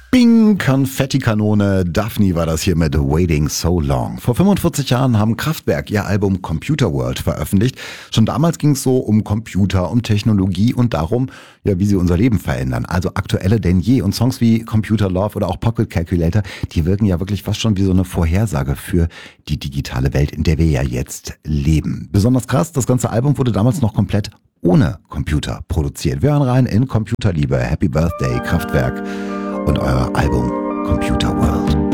Bing, Konfettikanone, Daphne war das hier mit Waiting So Long. Vor 45 Jahren haben Kraftwerk ihr Album Computer World veröffentlicht. Schon damals ging es so um Computer, um Technologie und darum, ja, wie sie unser Leben verändern. Also aktueller denn je. Und Songs wie Computer Love oder auch Pocket Calculator, die wirken ja wirklich fast schon wie so eine Vorhersage für die digitale Welt, in der wir ja jetzt leben. Besonders krass, das ganze Album wurde damals noch komplett ohne Computer produziert. Wir hören rein in Computerliebe. Happy Birthday, Kraftwerk und euer Album Computer World.